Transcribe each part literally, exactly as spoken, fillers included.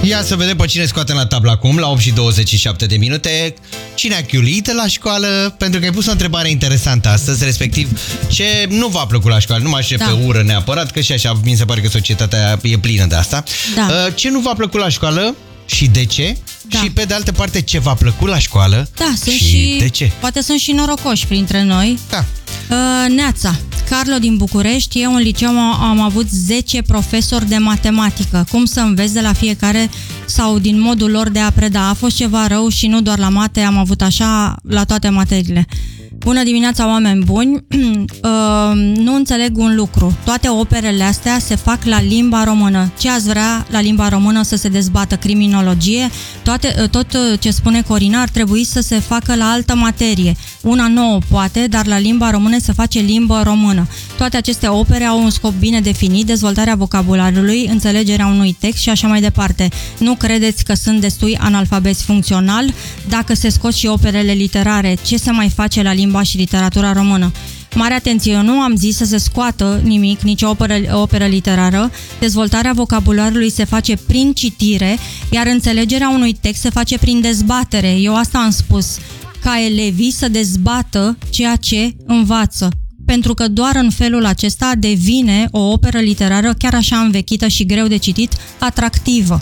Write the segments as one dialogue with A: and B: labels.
A: Ia să vedem pe cine scoatem la tablă acum, la opt și douăzeci și șapte de minute. Cine a chiulit la școală? Pentru că ai pus o întrebare interesantă astăzi, respectiv ce nu v-a plăcut la școală. Nu mă aștept da. pe ură neapărat, că și așa mi se pare că societatea e plină de asta.
B: Da.
A: Ce nu v-a plăcut la școală și de ce? Da. Și pe de altă parte, ce v-a plăcut la școală
B: da, sunt
A: și,
B: și
A: de ce?
B: Poate sunt și norocoși printre noi.
A: Da.
B: Uh, Neața, Carlo din București. Eu în liceu am avut zece profesori de matematică. Cum să înveți de la fiecare sau din modul lor de a preda? A fost ceva rău și nu doar la mate, am avut așa la toate materiile. Bună dimineața, oameni buni! Uh, nu înțeleg un lucru. Toate operele astea se fac la limba română. Ce ați vrea la limba română să se dezbată? Criminologie? Toate, tot ce spune Corina ar trebui să se facă la altă materie. Una nouă poate, dar la limba română se face limbă română. Toate aceste opere au un scop bine definit, dezvoltarea vocabularului, înțelegerea unui text și așa mai departe. Nu credeți că sunt destui analfabeti funcțional? Dacă se scot și operele literare, ce se mai face la limba și literatura română? Mare atenție, eu nu am zis să se scoată nimic, nici o operă, operă literară. Dezvoltarea vocabularului se face prin citire, iar înțelegerea unui text se face prin dezbatere. Eu asta am spus, ca elevii să dezbată ceea ce învață. Pentru că doar în felul acesta devine o operă literară, chiar așa învechită și greu de citit, atractivă.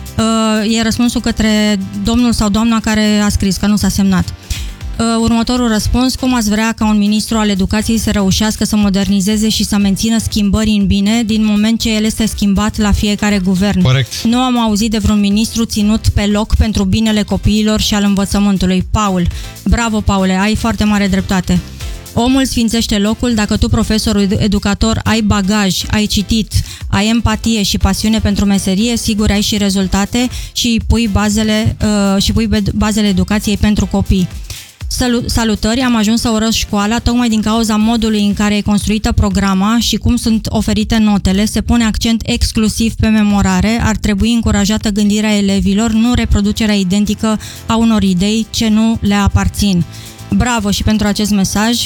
B: E răspunsul către domnul sau doamna care a scris, că nu s-a semnat. Următorul răspuns: cum ați vrea ca un ministru al educației să reușească să modernizeze și să mențină schimbări în bine din moment ce el este schimbat la fiecare guvern?
A: Corect.
B: Nu am auzit de vreun ministru ținut pe loc pentru binele copiilor și al învățământului. Paul. Bravo, Paule, ai foarte mare dreptate. Omul sfințește locul. Dacă tu, profesorul educator, ai bagaj, ai citit, ai empatie și pasiune pentru meserie, sigur ai și rezultate și pui bazele, uh, și pui bazele educației pentru copii. Salutări, am ajuns să urăsc școala tocmai din cauza modului în care e construită programa și cum sunt oferite notele. Se pune accent exclusiv pe memorare. Ar trebui încurajată gândirea elevilor, nu reproducerea identică a unor idei ce nu le aparțin. Bravo și pentru acest mesaj.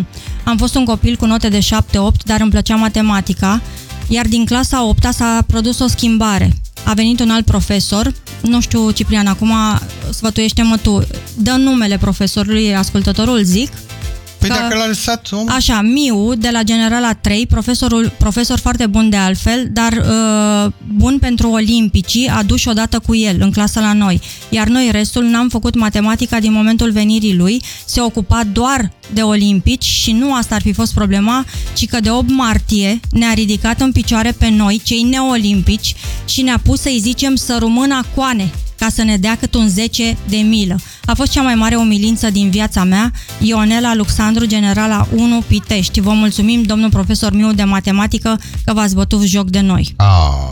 B: Am fost un copil cu note de șapte opt, dar îmi plăcea matematica, iar din clasa a opta s-a produs o schimbare. A venit un alt profesor, nu știu, Ciprian, acum sfătuiește-mă tu, dă numele profesorului, ascultătorul zic.
A: Păi dacă l-a lăsat om...
B: Așa, Miu, de la Generala trei, profesorul, profesor foarte bun de altfel, dar uh, bun pentru olimpicii, a dus odată cu el în clasă la noi. Iar noi restul n-am făcut matematica din momentul venirii lui, se ocupa doar de olimpici și nu asta ar fi fost problema, ci că de opt martie ne-a ridicat în picioare pe noi, cei neolimpici, și ne-a pus să-i zicem să rumână coane, ca să ne dea cât un zece de milă. A fost cea mai mare umilință din viața mea. Ionela Alexandru, Generala unu, Pitești. Vă mulțumim, domnul profesor Miu de matematică, că v-ați bătut joc de noi.
A: Ah.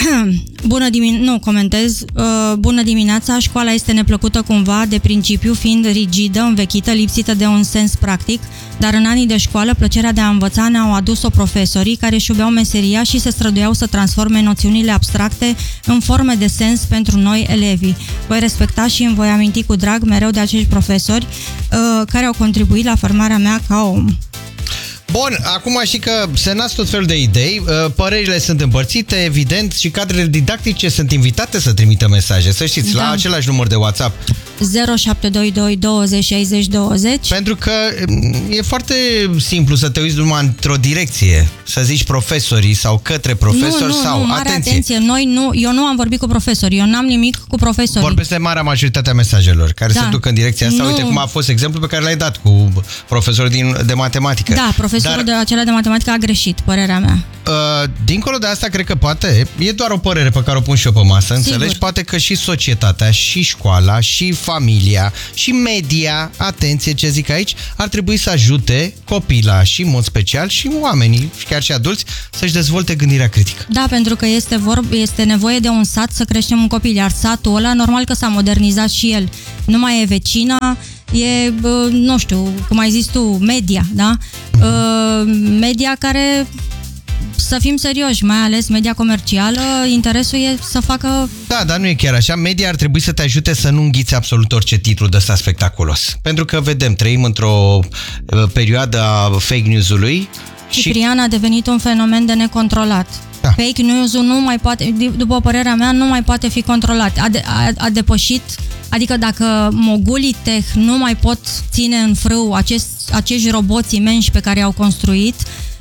B: Bună dimineața, nu comentez. Uh, bună dimineața, școala este neplăcută cumva de principiu, fiind rigidă, învechită, lipsită de un sens practic, dar în anii de școală plăcerea de a învăța ne-au adus-o profesorii care își iubeau meseria și se străduiau să transforme noțiunile abstracte în forme de sens pentru noi elevii. Voi respecta și îmi voi aminti cu drag mereu de acești profesori uh, care au contribuit la formarea mea ca om.
A: Bun, acum și că se nasc tot felul de idei, părerile sunt împărțite, evident, și cadrele didactice sunt invitate să trimită mesaje, să știți, da, la același număr de WhatsApp.
B: zero șapte doi doi douăzeci șaizeci douăzeci.
A: Pentru că e foarte simplu să te uiți numai într-o direcție, să zici profesorii sau către profesori
B: nu, nu,
A: sau...
B: Nu, mare
A: atenție,
B: atenție, noi nu, eu nu am vorbit cu profesori, eu n-am nimic cu profesorii.
A: Vorbesc de marea majoritate a mesajelor care
B: da.
A: se duc în direcția asta. Nu. Uite cum a fost exemplul pe care l-ai dat cu profesorul din, de matematică.
B: Da, profesorul Dar... de acela de matematică a greșit, părerea mea.
A: Uh, dincolo de asta, cred că poate, e doar o părere pe care o pun și eu pe masă,
B: Sigur.
A: înțelegi? Poate că și societatea, și școala, și familia, și media, atenție ce zic aici, ar trebui să ajute copila și, în mod special, și oamenii, chiar și adulți, să-și dezvolte gândirea critică.
B: Da, pentru că este, vorb, este nevoie de un sat să creștem un copil, iar satul ăla, normal că s-a modernizat și el. Nu mai e vecina, e, nu știu, cum ai zis tu, media, da? Mm-hmm. Media care... Să fim serioși, mai ales media comercială, interesul e să facă...
A: Da, dar nu e chiar așa. Media ar trebui să te ajute să nu înghiți absolut orice titlu de ăsta spectaculos. Pentru că, vedem, trăim într-o perioadă a fake news-ului.
B: Ciprian și... a devenit un fenomen de necontrolat. Da. Fake news-ul nu mai poate, după părerea mea, nu mai poate fi controlat. A, de, a, a depășit, adică dacă mogulii tech nu mai pot ține în frâu acest, acești roboți imensi pe care i-au construit,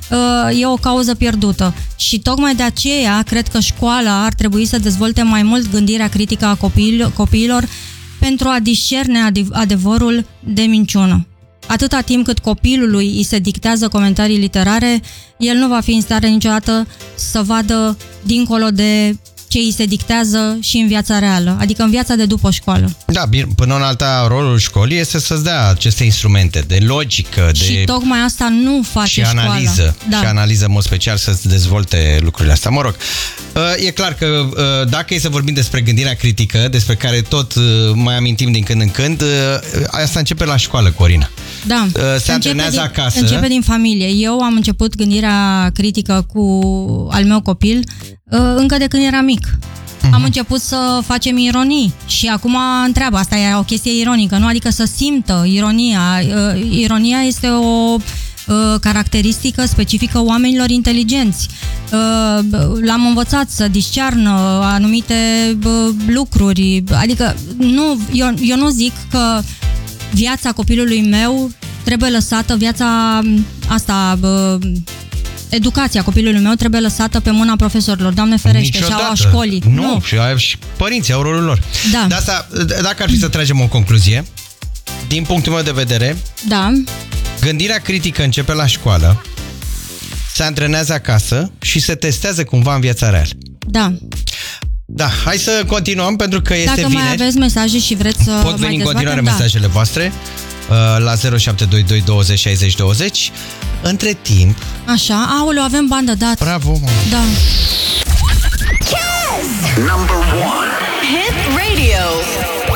B: e o cauză pierdută. Și tocmai de aceea cred că școala ar trebui să dezvolte mai mult gândirea critică a copiilor, copiilor pentru a discerne adevărul de minciună. Atâta timp cât copilului îi se dictează comentarii literare, el nu va fi în stare niciodată să vadă dincolo de ce îi se dictează și în viața reală, adică în viața de după școală.
A: Da, bine, până în alta, rolul școlii este să-ți dea aceste instrumente de logică, de...
B: Și tocmai asta nu face
A: și analiză,
B: școala. Da.
A: Și analiză, în mod special, să-ți dezvolte lucrurile astea. Mă rog, e clar că dacă e să vorbim despre gândirea critică, despre care tot mai amintim din când în când, asta începe la școală, Corina.
B: Da.
A: Se antrenează
B: din,
A: acasă.
B: Începe din familie. Eu am început gândirea critică cu al meu copil încă de când era mic. Uh-huh. Am început să facem ironii și acum întreabă, asta e o chestie ironică, nu? Adică să simtă ironia. Ironia este o caracteristică specifică oamenilor inteligenți. L-am învățat să discearnă anumite lucruri. Adică nu, eu, eu nu zic că viața copilului meu trebuie lăsată, viața asta, educația copilului meu trebuie lăsată pe mâna profesorilor, Doamne ferește,
A: Niciodată.
B: Și a școlii.
A: Nu, nu. Și, și părinții au rolul lor.
B: Da.
A: De asta, dacă ar fi să tragem o concluzie, din punctul meu de vedere,
B: da.
A: Gândirea critică începe la școală, se antrenează acasă și se testează cumva în viața reală.
B: Da.
A: Da, hai să continuăm pentru că este
B: Dacă
A: vineri.
B: mai aveți mesaje și vreți să
A: Pot veni
B: mai
A: în continuare
B: da.
A: mesajele voastre la zero șapte doi doi douăzeci șaizeci douăzeci. Între timp...
B: Așa, aoleu, avem bandă dat.
A: Bravo, mă.
B: Da.
C: Number one.